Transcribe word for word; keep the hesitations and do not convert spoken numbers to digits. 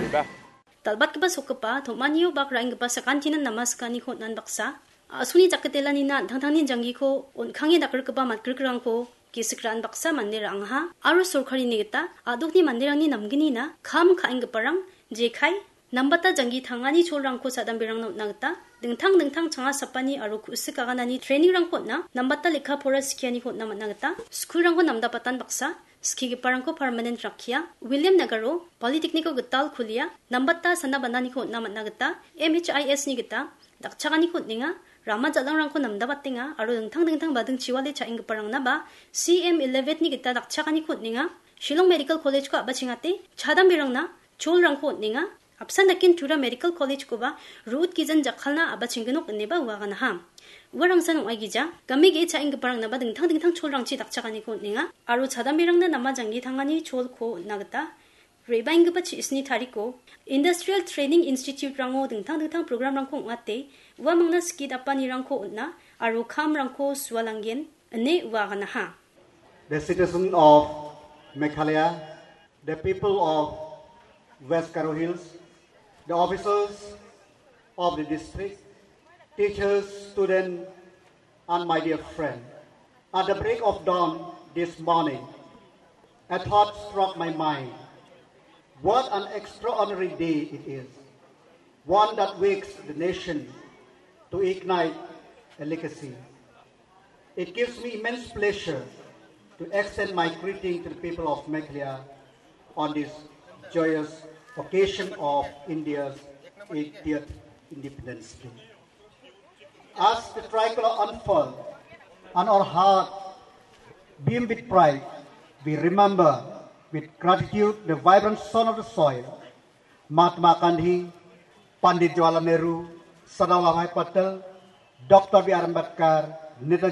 ba. Talbat ka ba sukapa, thomaniyo bak raing ba sa kantinan namaskani ko nan baksa. Asuni jakatela ni na thangthangnin jangi ko on khange dakar ka ba matkrkrang ko kisikran baksa mandirang ha. Aro sorkari ni kita adukni mandirang ni namgini na kham khaing parang jekai nambata jangi thangani cholrang ko sadam birang na nagta dingthang dingthang changa sapani aro kusikaganani training rang ko na nambata lekha pora sikiani ko na managta school rang ko namda patan baksa Skigi parangko permanent rakhia William Nagaro Polytechnico Gutal Kulia Nambata sana banani ko namat nagata M H I S ni kita dakchagani ko ninga Rama jalang rangko namda batinga aro dengtang dengtang badeng chiwale chaing parang naba C M eleven ni kita dakchagani ko ninga Shillong Medical College ko abachingate chadam birang na chol rangko ninga apsan dakin tura Medical College ko ba root kizan jakhalna abachinggenok neba wagana ham Warang sanong ay gija, kami ge chaing parang naba dingtang dingtang chol rang chi dakchagani ko ninga, aro chadambirang na nama jangi thangani chol ko nagata, rebaing ba chi isni tariko, Industrial Training Institute rango dingtang dingtang program rang ko ngate, wa mangna skid apani rang ko na, aro kam rang ko swalanggen, ane wagana ha. The citizens of Meghalaya, the people of West Karo Hills, the officers of the district, teachers, students, and my dear friend. At the break of dawn this morning, a thought struck my mind. What an extraordinary day it is. One that wakes the nation to ignite a legacy. It gives me immense pleasure to extend my greeting to the people of Meghalaya on this joyous occasion of India's eightieth Independence Day. As the tricolor unfurls and our heart beam with pride, we remember with gratitude the vibrant son of the soil, Mahatma Gandhi, Pandit Jawaharlal Nehru, Sardar Vallabhbhai Patel, Doctor B R Ambedkar, Netaji